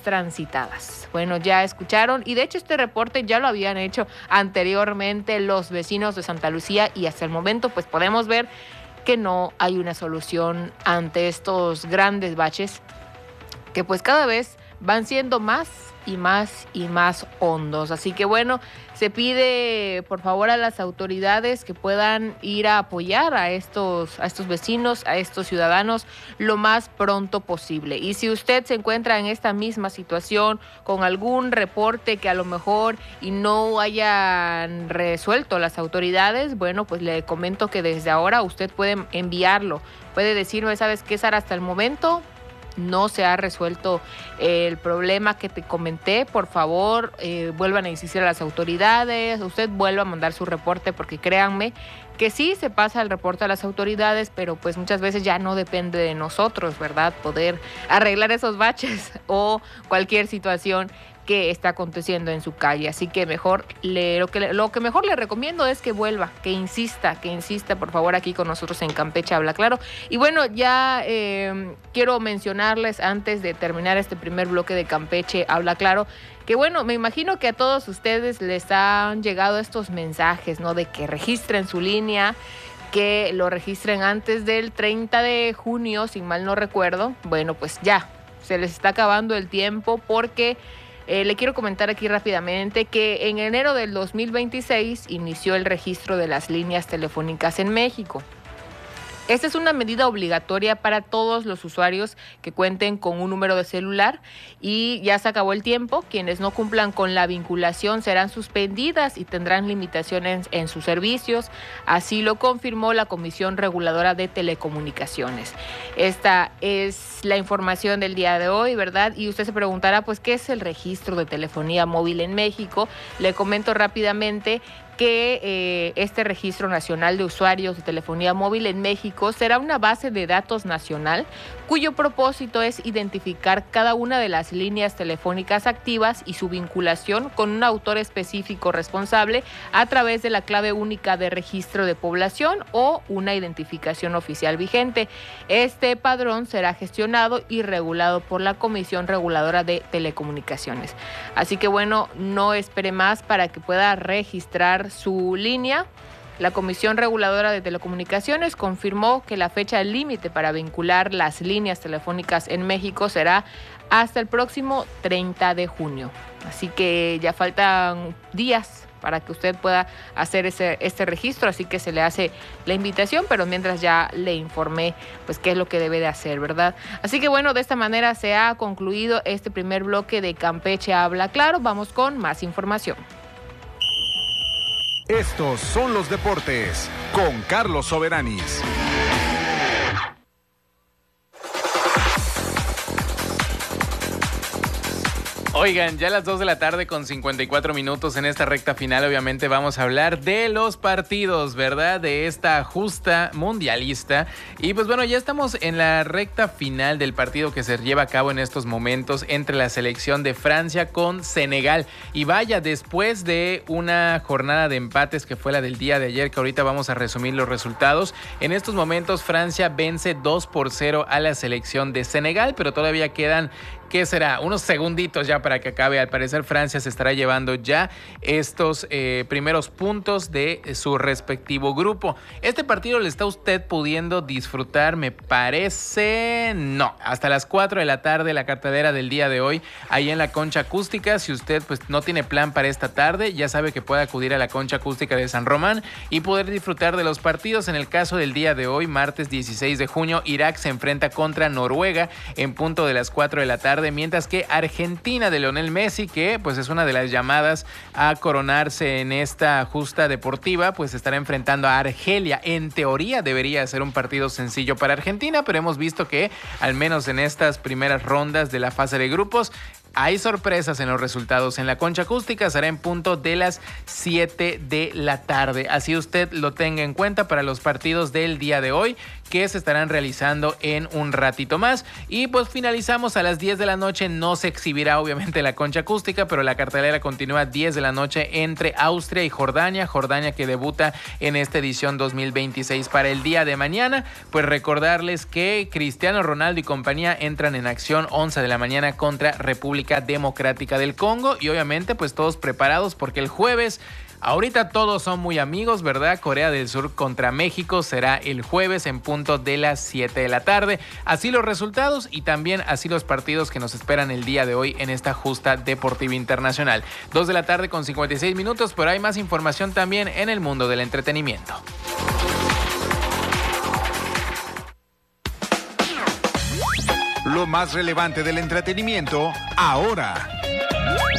transitadas. Bueno, ya escucharon, y de hecho este reporte ya lo habían hecho anteriormente los vecinos de Santa Lucía, y hasta el momento pues podemos ver que no hay una solución ante estos grandes baches que pues cada vez van siendo más y más y más hondos. Así que bueno, se pide por favor a las autoridades que puedan ir a apoyar a estos vecinos, a estos ciudadanos lo más pronto posible. Y si usted se encuentra en esta misma situación con algún reporte que a lo mejor y no hayan resuelto las autoridades, bueno, pues le comento que desde ahora usted puede enviarlo. Puede decirme, ¿sabes qué, Sara? Hasta el momento no se ha resuelto el problema que te comenté. Por favor, vuelvan a insistir a las autoridades, usted vuelva a mandar su reporte, porque créanme que sí se pasa el reporte a las autoridades, pero pues muchas veces ya no depende de nosotros, ¿verdad? Poder arreglar esos baches o cualquier situación que está aconteciendo en su calle. Así que mejor lo que mejor le recomiendo es que vuelva, que insista por favor aquí con nosotros en Campeche Habla Claro. Y bueno, ya quiero mencionarles antes de terminar este primer bloque de Campeche Habla Claro, que bueno, me imagino que a todos ustedes les han llegado estos mensajes, ¿no? De que registren su línea, que lo registren antes del 30 de junio, si mal no recuerdo. Bueno, pues ya, se les está acabando el tiempo, porque le quiero comentar aquí rápidamente que en enero del 2026 inició el registro de las líneas telefónicas en México. Esta es una medida obligatoria para todos los usuarios que cuenten con un número de celular, y ya se acabó el tiempo. Quienes no cumplan con la vinculación serán suspendidas y tendrán limitaciones en sus servicios. Así lo confirmó la Comisión Reguladora de Telecomunicaciones. Esta es la información del día de hoy, ¿verdad? Y usted se preguntará, pues, ¿qué es el registro de telefonía móvil en México? Le comento rápidamente que este Registro Nacional de Usuarios de Telefonía Móvil en México será una base de datos nacional cuyo propósito es identificar cada una de las líneas telefónicas activas y su vinculación con un autor específico responsable a través de la clave única de registro de población o una identificación oficial vigente. Este padrón será gestionado y regulado por la Comisión Reguladora de Telecomunicaciones. Así que bueno, no espere más para que pueda registrar su línea. La Comisión Reguladora de Telecomunicaciones confirmó que la fecha límite para vincular las líneas telefónicas en México será hasta el próximo 30 de junio. Así que ya faltan días para que usted pueda hacer este registro, así que se le hace la invitación, pero mientras ya le informé pues qué es lo que debe de hacer, ¿verdad? Así que bueno, de esta manera se ha concluido este primer bloque de Campeche Habla Claro. Vamos con más información. Estos son los deportes con Carlos Soberanis. Oigan, ya a las 2 de la tarde con 54 minutos en esta recta final. Obviamente vamos a hablar de los partidos, ¿verdad? De esta justa mundialista. Y pues bueno, ya estamos en la recta final del partido que se lleva a cabo en estos momentos entre la selección de Francia con Senegal. Y vaya, después de una jornada de empates que fue la del día de ayer, que ahorita vamos a resumir los resultados. En estos momentos Francia vence 2-0 a la selección de Senegal, pero todavía quedan, ¿qué será? Unos segunditos ya para que acabe. Al parecer Francia se estará llevando ya estos primeros puntos de su respectivo grupo. ¿Este partido le está usted pudiendo disfrutar? Me parece no. Hasta las 4 de la tarde, la cartelera del día de hoy, ahí en la Concha Acústica. Si usted pues no tiene plan para esta tarde, ya sabe que puede acudir a la Concha Acústica de San Román y poder disfrutar de los partidos. En el caso del día de hoy, martes 16 de junio, Irak se enfrenta contra Noruega en punto de las 4 de la tarde, mientras que Argentina de Lionel Messi, que pues es una de las llamadas a coronarse en esta justa deportiva, pues estará enfrentando a Argelia. En teoría debería ser un partido sencillo para Argentina, pero hemos visto que al menos en estas primeras rondas de la fase de grupos hay sorpresas en los resultados. En la Concha Acústica será en punto de las 7 de la tarde. Así usted lo tenga en cuenta para los partidos del día de hoy, que se estarán realizando en un ratito más. Y pues finalizamos a las 10 de de la noche no se exhibirá obviamente la concha acústica, pero la cartelera continúa 10 de la noche entre Austria y Jordania. Jordania que debuta en esta edición 2026. Para el día de mañana, pues recordarles que Cristiano Ronaldo y compañía entran en acción 11 de la mañana contra República Democrática del Congo. Y obviamente pues todos preparados porque el jueves... Ahorita todos son muy amigos, ¿verdad? Corea del Sur contra México será el jueves en punto de las 7 de la tarde. Así los resultados y también así los partidos que nos esperan el día de hoy en esta justa deportiva internacional. 2 de la tarde con 56 minutos, pero hay más información también en el mundo del entretenimiento. Lo más relevante del entretenimiento ahora.